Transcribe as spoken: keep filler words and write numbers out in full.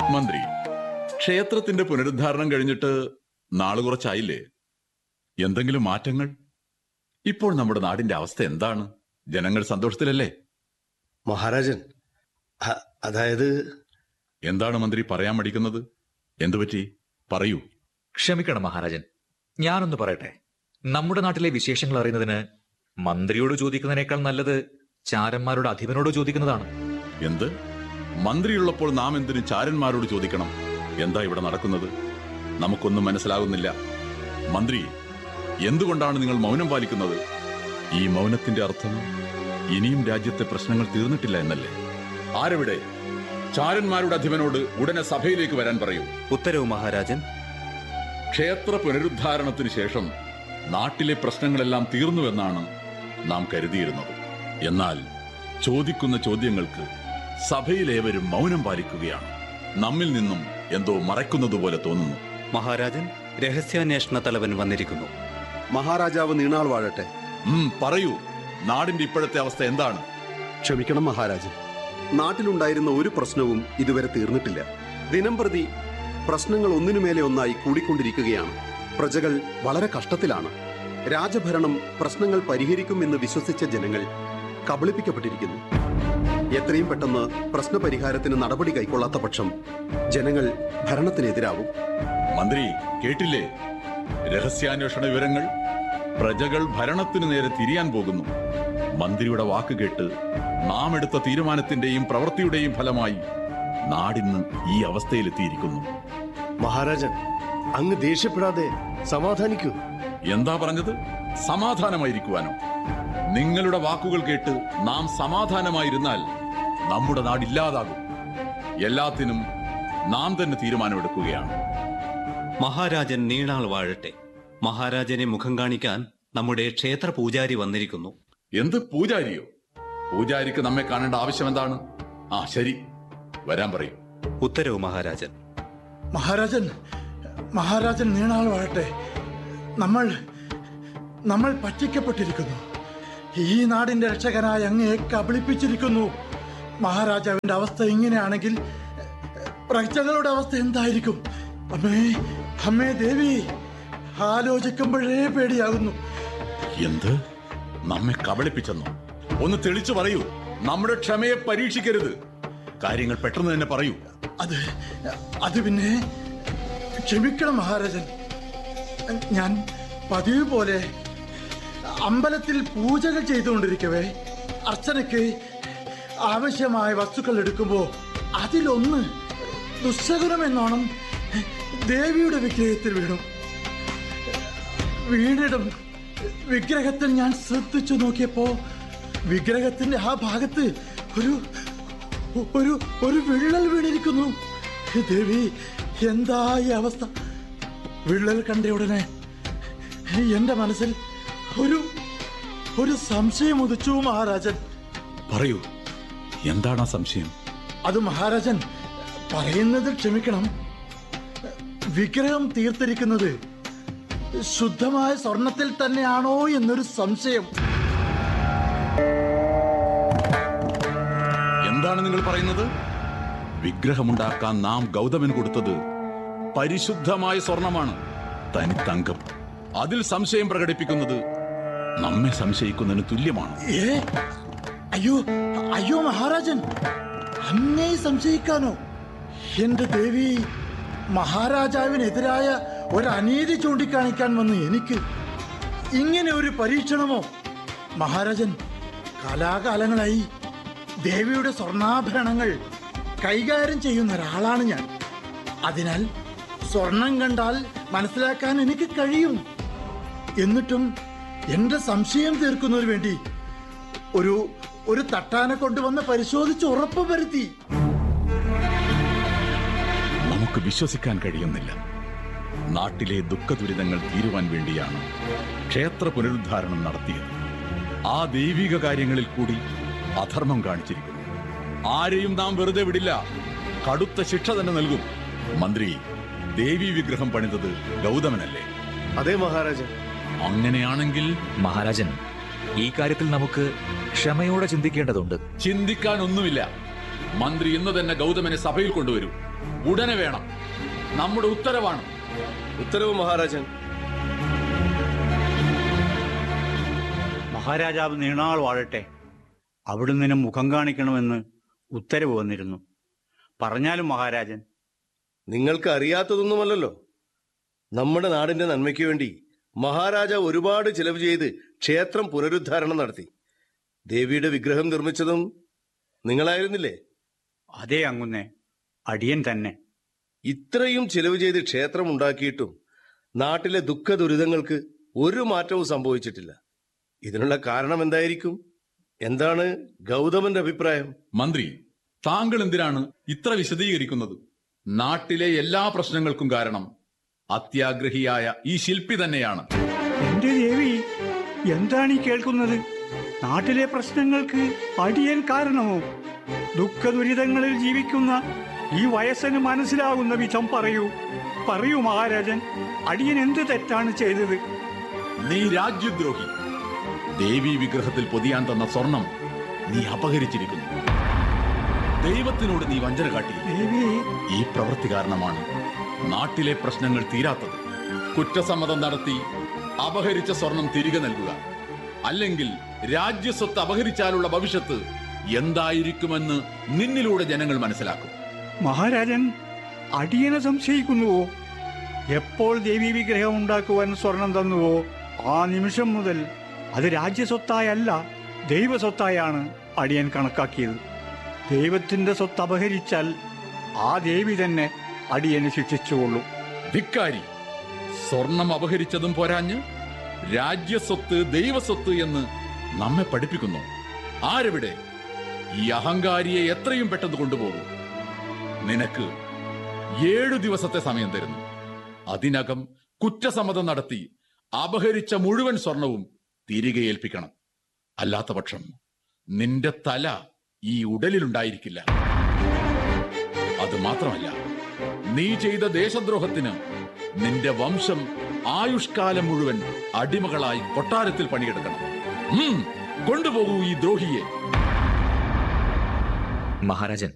മന്ത്രി, ക്ഷേത്രത്തിന്റെ പുനരുദ്ധാരണം കഴിഞ്ഞിട്ട് നാള് കുറച്ചായില്ലേ? എന്തെങ്കിലും മാറ്റങ്ങൾ? ഇപ്പോൾ നമ്മുടെ നാടിന്റെ അവസ്ഥ എന്താണ്? ജനങ്ങൾ സന്തോഷത്തിലല്ലേ? മഹാരാജൻ, അതായത്... എന്താണ് മന്ത്രി പറയാൻ മടിക്കുന്നത്? എന്തുപറ്റി? പറയൂ. ക്ഷമിക്കണം മഹാരാജൻ, ഞാനൊന്ന് പറയട്ടെ. നമ്മുടെ നാട്ടിലെ വിശേഷങ്ങൾ അറിയുന്നതിന് മന്ത്രിയോട് ചോദിക്കുന്നതിനേക്കാൾ നല്ലത് ചാരന്മാരുടെ അധിപനോട് ചോദിക്കുന്നതാണ്. എന്ത്? മന്ത്രിയുള്ളപ്പോൾ നാം എന്തിനു ചാരന്മാരോട് ചോദിക്കണം? എന്താ ഇവിടെ നടക്കുന്നത്? നമുക്കൊന്നും മനസ്സിലാകുന്നില്ല. മന്ത്രി, എന്തുകൊണ്ടാണ് നിങ്ങൾ മൗനം പാലിക്കുന്നത്? ഈ മൗനത്തിന്റെ അർത്ഥം ഇനിയും രാജ്യത്തെ പ്രശ്നങ്ങൾ തീർന്നിട്ടില്ല എന്നല്ലേ? ആരെവിടെ? ചാരന്മാരുടെ അധിപനോട് ഉടനെ സഭയിലേക്ക് വരാൻ പറയൂ. ഉത്തരവ് മഹാരാജൻ. ക്ഷേത്ര പുനരുദ്ധാരണത്തിന് ശേഷം നാട്ടിലെ പ്രശ്നങ്ങളെല്ലാം തീർന്നുവെന്നാണ് നാം കരുതിയിരുന്നത്. എന്നാൽ ചോദിക്കുന്ന ചോദ്യങ്ങൾക്ക് സഭയിലേവരും മൗനം പാലിക്കുകയാണ്. നമ്മിൽ നിന്നും എന്തോ മറയ്ക്കുന്നതുപോലെ തോന്നുന്നു. മഹാരാജൻ, രഹസ്യാന്വേഷണ തലവൻ വന്നിരിക്കുന്നു. മഹാരാജാവ് നീണാൾ വാഴട്ടെ. ഉം പറയൂ, നാടിന്റെ ഇപ്പോഴത്തെ അവസ്ഥ എന്താണ്? ക്ഷമിക്കണം മഹാരാജൻ, നാട്ടിലുണ്ടായിരുന്ന ഒരു പ്രശ്നവും ഇതുവരെ തീർന്നിട്ടില്ല. ദിനംപ്രതി പ്രശ്നങ്ങൾ ഒന്നിനുമേലെ ഒന്നായി കൂടിക്കൊണ്ടിരിക്കുകയാണ്. പ്രജകൾ വളരെ കഷ്ടത്തിലാണ്. രാജഭരണം പ്രശ്നങ്ങൾ പരിഹരിക്കുമെന്ന് വിശ്വസിച്ച ജനങ്ങൾ കബളിപ്പിക്കപ്പെട്ടിരിക്കുന്നു. എത്രയും പെട്ടെന്ന് പ്രശ്നപരിഹാരത്തിന് നടപടി കൈക്കൊള്ളാത്ത പക്ഷം ജനങ്ങൾ ഭരണത്തിനെതിരാവും. മന്ത്രി, കേട്ടില്ലേ? രഹസ്യാന്വേഷണ വിവരങ്ങൾ. പ്രജകൾ ഭരണത്തിനു നേരെ തിരിയാൻ പോകുന്നു. മന്ത്രിയുടെ വാക്ക് കേട്ട് നാം എടുത്ത തീരുമാനത്തിന്റെയും പ്രവൃത്തിയുടെയും ഫലമായി നാടിന്ന് ഈ അവസ്ഥയിലെത്തിയിരിക്കുന്നു. മഹാരാജൻ, അങ്ങ് ദേഷ്യപ്പെടാതെ സമാധാനിക്കൂ. എന്താ പറഞ്ഞത്? സമാധാനമായിരിക്കുവാനോ? നിങ്ങളുടെ വാക്കുകൾ കേട്ട് നാം സമാധാനമായിരുന്നാൽ നമ്മുടെ നാടില്ലാതാകും. എല്ലാത്തിനും നാം തന്നെ തീരുമാനമെടുക്കുകയാണ്. മഹാരാജൻ നീണാൾ വാഴട്ടെ. മഹാരാജനെ മുഖം കാണിക്കാൻ നമ്മുടെ ക്ഷേത്ര പൂജാരി വന്നിരിക്കുന്നു. എന്ത് പൂജാരിയോ? പൂജാരിക്ക് നമ്മെ കാണേണ്ട ആവശ്യം എന്താണ്? ആ ശരി, വരാൻ പറയും. ഉത്തരവ് മഹാരാജൻ. മഹാരാജൻ, മഹാരാജൻ നീണാൾ വാഴട്ടെ. നമ്മൾ നമ്മൾ പറ്റിക്കപ്പെട്ടിരിക്കുന്നു. ഈ നാടിന്റെ രക്ഷകനായ അങ്ങയെ കബളിപ്പിച്ചിരിക്കുന്നു. മഹാരാജാവിന്റെ അവസ്ഥ ഇങ്ങനെയാണെങ്കിൽ പ്രജകളുടെ അവസ്ഥ എന്തായിരിക്കും? അമ്മേ, അമ്മേ ദേവി, ആലോചിക്കുമ്പോഴേ പേടിയാകുന്നു. എന്ത്? നമ്മെ കബളിപ്പിച്ചെന്നോ? ഒന്ന് തെളിച്ചു പറയൂ. നമ്മുടെ ക്ഷമയെ പരീക്ഷിക്കരുത്. കാര്യങ്ങൾ പെട്ടെന്ന് തന്നെ പറയൂ. അത് അത് പിന്നെ ക്ഷമിക്കണം മഹാരാജൻ. ഞാൻ പതിവ് പോലെ അമ്പലത്തിൽ പൂജകൾ ചെയ്തുകൊണ്ടിരിക്കവേ അർച്ചനയ്ക്ക് ആവശ്യമായ വസ്തുക്കൾ എടുക്കുമ്പോ അതിലൊന്ന് ദുസ്സകുലമെന്നോണം ദേവിയുടെ വിഗ്രഹത്തിൽ വീണു. വീണിടും വിഗ്രഹത്തിൽ ഞാൻ ശ്രദ്ധിച്ചു നോക്കിയപ്പോ വിഗ്രഹത്തിന്റെ ആ ഭാഗത്ത് ഒരു ഒരു ഒരു വിള്ളൽ വീണിരിക്കുന്നു. ദേവി, എന്താ ഈ അവസ്ഥ? വിള്ളൽ കണ്ട ഉടനെ എന്റെ മനസ്സിൽ ഒരു ഒരു സംശയം ഉദിച്ചു മഹാരാജൻ. പറയൂ, എന്താണ് ആ സംശയം? അത് മഹാരാജൻ പറയുന്നത് ക്ഷമിക്കണം. വിഗ്രഹം തീർത്തിരിക്കുന്നത് ശുദ്ധമായ സ്വർണത്തിൽ തന്നെയാണോ എന്നൊരു സംശയം. എന്താണ് നിങ്ങൾ പറയുന്നത്? വിഗ്രഹമുണ്ടാക്കാൻ നാം ഗൗതമൻ കൊടുത്തത് പരിശുദ്ധമായ സ്വർണമാണ്, തനിത്തങ്കം. അതിൽ സംശയം പ്രകടിപ്പിക്കുന്നത് നമ്മെ സംശയിക്കുന്നതിന് തുല്യമാണ്. ഏ അയ്യോ അയ്യോ മഹാരാജൻ, അങ്ങേ സംശയിക്കാനോ? എന്റെ ദേവി, മഹാരാജാവിനെതിരായ ഒരു അനീതി ചൂണ്ടിക്കാണിക്കാൻ വന്ന് എനിക്ക് ഇങ്ങനെ ഒരു പരീക്ഷണമോ? മഹാരാജൻ, കാലാകാലങ്ങളായി ദേവിയുടെ സ്വർണ്ണാഭരണങ്ങൾ കൈകാര്യം ചെയ്യുന്ന ഒരാളാണ് ഞാൻ. അതിനാൽ സ്വർണം കണ്ടാൽ മനസ്സിലാക്കാൻ എനിക്ക് കഴിയും. എന്നിട്ടും എന്റെ സംശയം തീർക്കുന്നതിന് വേണ്ടി ഒരു ഒരു തട്ടാനെ കൊണ്ടുവന്ന് പരിശോധിച്ച് ഉറപ്പ് വരുത്തി. നമുക്ക് വിശ്വസിക്കാൻ കഴിയുന്നില്ല. നാട്ടിലെ ദുഃഖ ദുരിതങ്ങൾ തീരുവാൻ വേണ്ടിയാണ് ക്ഷേത്ര പുനരുദ്ധാരണം നടത്തിയത്. ആ ദൈവിക കാര്യങ്ങളിൽ കൂടി അധർമ്മം കാണിച്ചിരിക്കുന്നു. ആരെയും നാം വെറുതെ വിടില്ല. കടുത്ത ശിക്ഷ തന്നെ നൽകും. മന്ത്രി, ദേവി വിഗ്രഹം പണിതത് ഗൗതമനല്ലേ? അതെ മഹാരാജൻ. അങ്ങനെയാണെങ്കിൽ മഹാരാജൻ, ഈ കാര്യത്തിൽ നമുക്ക് ക്ഷമയോടെ ചിന്തിക്കേണ്ടതുണ്ട്. ചിന്തിക്കാനൊന്നുമില്ല. മന്ത്രി ഇന്ന് തന്നെ ഗൗതമനെ സഭയിൽ കൊണ്ടുവരൂ. ഉടനെ വേണം. നമ്മുടെ ഉത്തരവാണ്. ഉത്തരവ് മഹാരാജൻ. മഹാരാജാവ് നീണാൾ വാഴട്ടെ. അവിടുന്ന് മുഖം കാണിക്കണമെന്ന് ഉത്തരവ് വന്നിരുന്നു. പറഞ്ഞാലും മഹാരാജൻ. നിങ്ങൾക്ക് അറിയാത്തതൊന്നുമല്ലല്ലോ. നമ്മുടെ നാടിന്റെ നന്മയ്ക്ക് വേണ്ടി മഹാരാജാവ് ഒരുപാട് ചിലവ് ചെയ്ത് ക്ഷേത്രം പുനരുദ്ധാരണം നടത്തി. ദേവിയുടെ വിഗ്രഹം നിർമ്മിച്ചതും നിങ്ങളായിരുന്നില്ലേ? അതേ അങ്ങുന്നേ, അടിയൻ തന്നെ. ഇത്രയും ചിലവ് ചെയ്ത് ക്ഷേത്രം ഉണ്ടാക്കിയിട്ടും നാട്ടിലെ ദുഃഖ ദുരിതങ്ങൾക്ക് ഒരു മാറ്റവും സംഭവിച്ചിട്ടില്ല. ഇതിനുള്ള കാരണം എന്തായിരിക്കും? എന്താണ് ഗൗതമന്റെ അഭിപ്രായം? മന്ത്രി, താങ്കൾ എന്തിനാണ് ഇത്ര വിശദീകരിക്കുന്നത്? നാട്ടിലെ എല്ലാ പ്രശ്നങ്ങൾക്കും കാരണം അത്യാഗ്രഹിയായ ഈ ശില്പി തന്നെയാണ്. എന്റെ ദേവി, എന്താണ് ഈ കേൾക്കുന്നത്? നാട്ടിലെ പ്രശ്നങ്ങൾക്ക് അടിയൻ കാരണമോ? ദുഃഖ ദുരിതങ്ങളിൽ ജീവിക്കുന്ന ഈ വയസ്സന് മനസ്സിലാകുന്ന വിധം പറയൂ. പറയൂ മഹാരാജൻ, അടിയൻ എന്ത് തെറ്റാണ് ചെയ്തത്? നീ രാജ്യദ്രോഹി. ദേവി വിഗ്രഹത്തിൽ പൊതിയാൻ തന്ന സ്വർണം നീ അപഹരിച്ചിരിക്കുന്നു. ദൈവത്തിനോട് നീ വഞ്ചന കാട്ടി. ദേവി, ഈ പ്രവൃത്തി കാരണമാണ് നാട്ടിലെ പ്രശ്നങ്ങൾ തീരാത്തത്. കുറ്റസമ്മതം നടത്തി അപഹരിച്ച സ്വർണം തിരികെ നൽകുക. അല്ലെങ്കിൽ രാജ്യസ്വത്ത് അപഹരിച്ചാലുള്ള ഭവിഷ്യത്ത് എന്തായിരിക്കുമെന്ന് നിന്നിലൂടെ ജനങ്ങൾ മനസ്സിലാക്കും. മഹാരാജൻ, അടിയനെ സംശയിക്കുന്നുവോ? എപ്പോൾ ദേവി വിഗ്രഹം ഉണ്ടാക്കുവാൻ സ്വർണം തന്നുവോ ആ നിമിഷം മുതൽ അത് രാജ്യസ്വത്തായല്ല ദൈവസ്വത്തായാണ് അടിയൻ കണക്കാക്കിയത്. ദൈവത്തിന്റെ സ്വത്ത് അപഹരിച്ചാൽ ആ ദേവി തന്നെ അടിയനെ ശിക്ഷിച്ചുകൊള്ളും. ധിക്കാരി, സ്വർണം അപഹരിച്ചതും പോരാഞ്ഞ് രാജ്യസ്വത്ത് ദൈവസ്വത്ത് എന്ന് നമ്മെ പഠിപ്പിക്കുന്നു. ആരെവിടെ? ഈ അഹങ്കാരിയെ എത്രയും പെട്ടെന്ന് കൊണ്ടുപോകും. നിനക്ക് ഏഴു ദിവസത്തെ സമയം തരുന്നു. അതിനകം കുറ്റസമ്മതം നടത്തി അപഹരിച്ച മുഴുവൻ സ്വർണവും തിരികെ ഏൽപ്പിക്കണം. അല്ലാത്ത പക്ഷം നിന്റെ തല ഈ ഉടലിലുണ്ടായിരിക്കില്ല. അത് മാത്രമല്ല, നീ ചെയ്ത ദേശദ്രോഹത്തിന് നിന്റെ വംശം ആയുഷ്കാലം മുഴുവൻ അടിമകളായി കൊട്ടാരത്തിൽ പണിയെടുക്കണം. ഉം, കൊണ്ടുപോകൂ ഈ ദ്രോഹിയെ. മഹാരാജൻ,